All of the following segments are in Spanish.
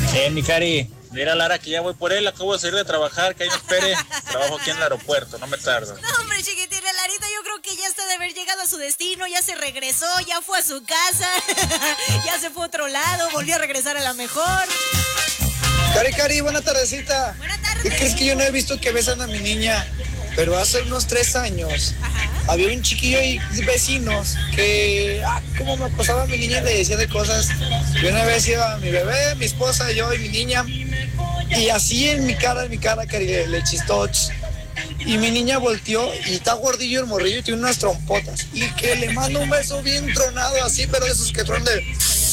Mi Cari, mira Lara que ya voy por él, acabo de salir de trabajar, que ahí me espere. Trabajo aquí en el aeropuerto, no me tardo. No, hombre, chiquitina, Larita, yo creo que ya está de haber llegado a su destino, ya se regresó, ya fue a su casa, ya se fue a otro lado, volvió a regresar a la mejor. Cari, buena tardecita. Buena tarde. ¿Qué crees que yo no he visto que besan a mi niña? Pero hace unos 3 años había un chiquillo y vecinos que, como me acosaba a mi niña, le decía de cosas. Y una vez iba mi bebé, mi esposa, yo y mi niña, y así en mi cara, Cari, le chistó. Y mi niña volteó y está gordillo el morrillo y tiene unas trompotas. Y que le mando un beso bien tronado así, pero de esos que tronan de...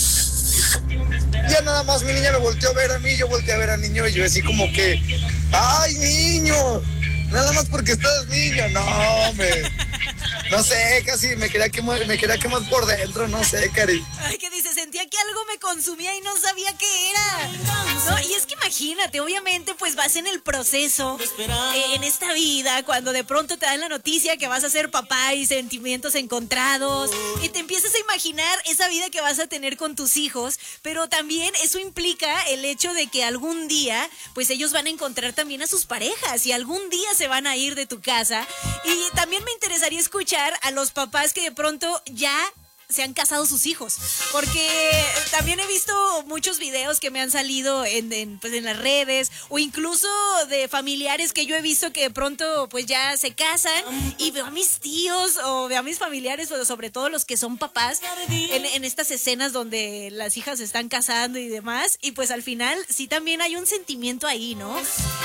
Ya nada más mi niña me volteó a ver a mí, yo volteé a ver al niño y yo así como que... ¡Ay, niño! Nada más porque estás niño, no, hombre. No sé, casi me quería quemar por dentro, no sé, Cari. Ay, que dice, sentía que algo me consumía y no sabía qué era. No, y es que imagínate, obviamente, pues vas en el proceso, en esta vida, cuando de pronto te dan la noticia que vas a ser papá y sentimientos encontrados, y te empiezas a imaginar esa vida que vas a tener con tus hijos, pero también eso implica el hecho de que algún día, pues ellos van a encontrar también a sus parejas, y algún día se van a ir de tu casa, y también me interesaría escuchar a los papás que de pronto ya se han casado sus hijos, porque también he visto muchos videos que me han salido pues en las redes, o incluso de familiares que yo he visto que de pronto pues ya se casan, y veo a mis tíos o veo a mis familiares, pero sobre todo los que son papás, en estas escenas donde las hijas se están casando y demás, y pues al final sí también hay un sentimiento ahí, ¿no?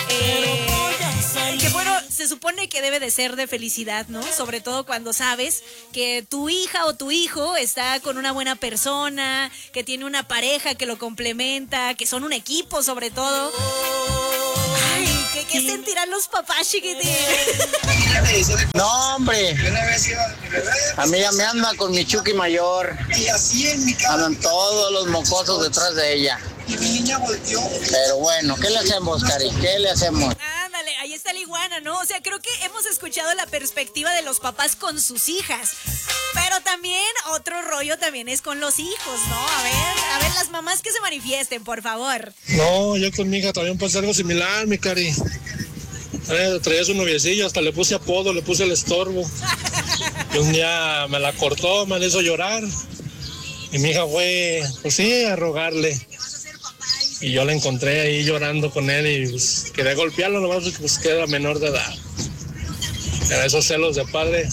Que bueno, se supone que debe de ser de felicidad, ¿no? Sobre todo cuando sabes que tu hija o tu hijo está con una buena persona, que tiene una pareja que lo complementa, que son un equipo sobre todo. Ay, ¿qué sentirán los papás, chiquitín? No, hombre. A mí ya me anda con mi Chucky mayor. Andan todos los mocosos detrás de ella. Pero bueno, ¿qué le hacemos, Cari? ¿Qué le hacemos? Ándale, ahí está la iguana, ¿no? O sea, creo que hemos escuchado la perspectiva de los papás con sus hijas. Pero también otro rollo también es con los hijos, ¿no? A ver, las mamás que se manifiesten, por favor. No, yo con mi hija también pasé algo similar, mi Cari. Traía su noviecillo, hasta le puse apodo, le puse el estorbo. Y un día me la cortó, me la hizo llorar. Y mi hija fue, pues sí, a rogarle. Y yo la encontré ahí llorando con él y pues, quería golpearlo nomás porque pues queda menor de edad. Era esos celos de padre.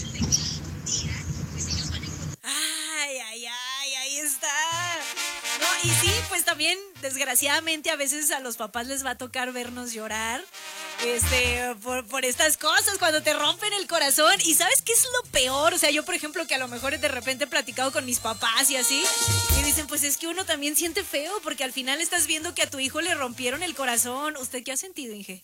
Ahí está. No, y sí, pues también, desgraciadamente, a veces a los papás les va a tocar vernos llorar. Por estas cosas, cuando te rompen el corazón. Y ¿sabes qué es lo peor? O sea, yo, por ejemplo, que a lo mejor de repente he platicado con mis papás y así, y dicen, pues es que uno también siente feo, porque al final estás viendo que a tu hijo le rompieron el corazón. ¿Usted qué ha sentido, Inge?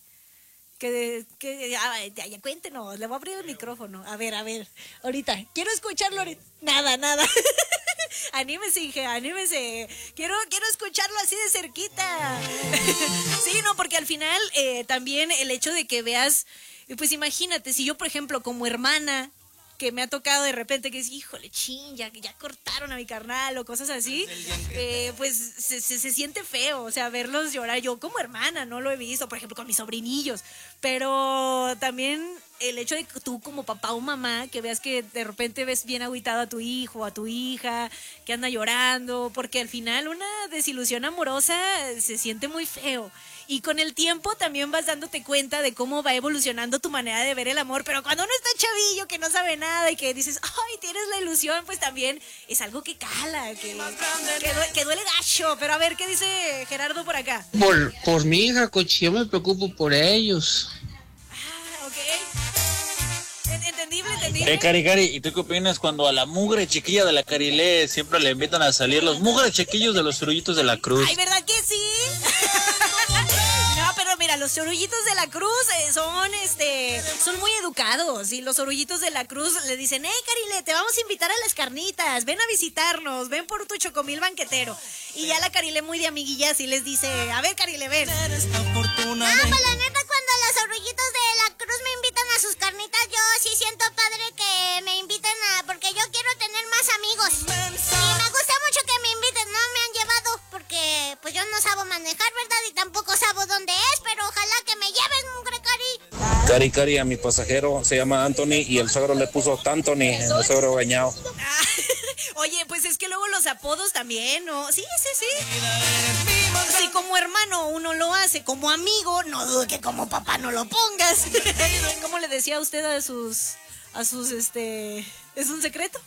Ya cuéntenos, le voy a abrir el micrófono. A ver, ahorita, quiero escucharlo ahorita. Nada. Anímese, Inge, anímese. Quiero escucharlo así de cerquita. Sí, no, porque al final también el hecho de que veas, pues imagínate, si yo, por ejemplo, como hermana, que me ha tocado de repente que es, híjole, ya cortaron a mi carnal o cosas así, pues se siente feo, o sea, verlos llorar. Yo como hermana no lo he visto, por ejemplo, con mis sobrinillos, pero también el hecho de que tú como papá o mamá, que veas que de repente ves bien agüitado a tu hijo o a tu hija, que anda llorando, porque al final una desilusión amorosa se siente muy feo. Y con el tiempo también vas dándote cuenta de cómo va evolucionando tu manera de ver el amor. Pero cuando uno está chavillo, que no sabe nada y que dices, ay, tienes la ilusión, pues también es algo que cala, que duele gacho. Pero a ver, ¿qué dice Gerardo por acá? Por mi hija, coche, yo me preocupo por ellos. Ok. Entendible. Cari, ¿y tú qué opinas cuando a la mugre chiquilla de la Carilé siempre le invitan a salir los mugres chiquillos de los Cerullitos de la Cruz? Ay, ¿verdad que sí? No, pero mira, los Cerullitos de la Cruz son muy educados, y los Cerullitos de la Cruz le dicen, Carile, te vamos a invitar a las carnitas, ven a visitarnos, ven por tu chocomil banquetero. Y ya la Carile, muy de amiguilla, sí les dice, a ver, Carile, ven. No, pues la neta, cuando los Cerullitos de la Cruz me invitan a sus carnitas, yo sí siento padre que me inviten porque yo quiero tener más amigos. Y me gusta mucho que me inviten, no me han llevado porque pues yo no sabo manejar, ¿verdad? Y tampoco sabo dónde es, pero ojalá que me lleven, mugre Cari. Cari, a mi pasajero se llama Anthony y el suegro le puso Tantony, el suegro bañado. Oye, pues es que luego los apodos también, ¿no? Sí. Si como hermano uno lo hace, como amigo, no dudo que como papá no lo pongas. ¿Cómo le decía usted a sus, ¿es un secreto?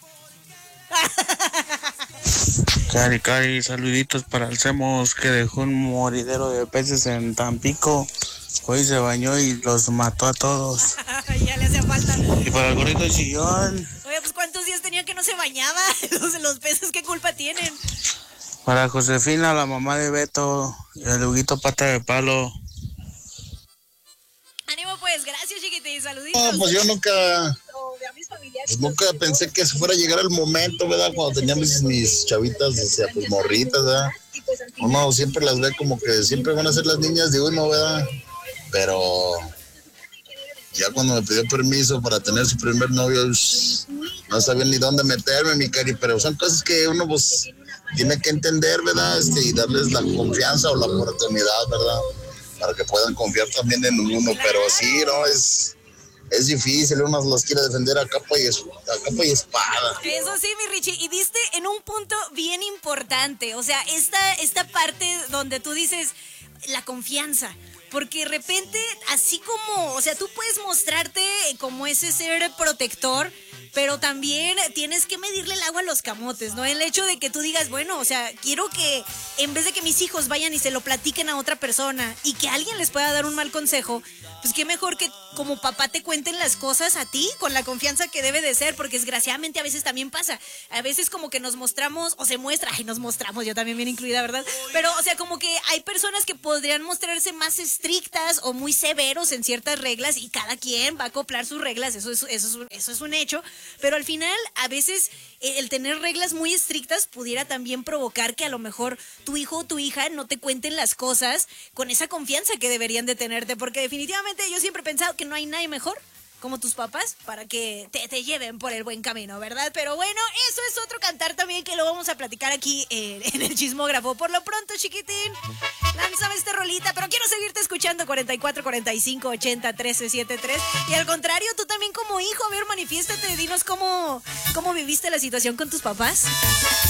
Cari, saluditos para el Semos que dejó un moridero de peces en Tampico. Hoy se bañó y los mató a todos. Ya le hacía falta. Y para el gorrito chillón. Oye, pues ¿cuántos días tenía que no se bañaba? Los peces, ¿qué culpa tienen? Para Josefina, la mamá de Beto, y el Huguito Pata de Palo. Ánimo pues, gracias chiquitín, saluditos. No, pues yo nunca pensé que se fuera a llegar el momento, ¿verdad? Cuando tenía mis chavitas, o sea, pues morritas, ¿verdad? Uno siempre las ve como que siempre van a ser las niñas de uno, ¿verdad? Pero ya cuando me pidió permiso para tener su primer novio, no sabía ni dónde meterme, mi Cari, pero son cosas que uno pues tiene que entender, ¿verdad? Y darles la confianza o la oportunidad, ¿verdad? Para que puedan confiar también en uno, pero sí, ¿no? Es difícil, uno los quiere defender a capa y espada. Eso sí, mi Richie, y diste en un punto bien importante, o sea, esta parte donde tú dices la confianza. Porque de repente, así como, o sea, tú puedes mostrarte como ese ser protector, pero también tienes que medirle el agua a los camotes, ¿no? El hecho de que tú digas, bueno, o sea, quiero que en vez de que mis hijos vayan y se lo platiquen a otra persona y que alguien les pueda dar un mal consejo, pues qué mejor que como papá te cuenten las cosas a ti con la confianza que debe de ser, porque desgraciadamente a veces también pasa. A veces como que nos mostramos, o se muestra, nos mostramos, yo también bien incluida, ¿verdad? Pero, o sea, como que hay personas que podrían mostrarse más estrictas o muy severos en ciertas reglas y cada quien va a acoplar sus reglas, eso es un hecho, pero al final a veces el tener reglas muy estrictas pudiera también provocar que a lo mejor tu hijo o tu hija no te cuenten las cosas con esa confianza que deberían de tenerte, porque definitivamente yo siempre he pensado que no hay nadie mejor como tus papás para que te lleven por el buen camino, ¿verdad? Pero bueno, eso es otro cantar también que lo vamos a platicar aquí en el chismógrafo. Por lo pronto, chiquitín, lánzame esta rolita, pero quiero seguirte escuchando 44 45 80 13 73. Y al contrario, tú también como hijo, a ver, manifiéstate, dinos cómo viviste la situación con tus papás.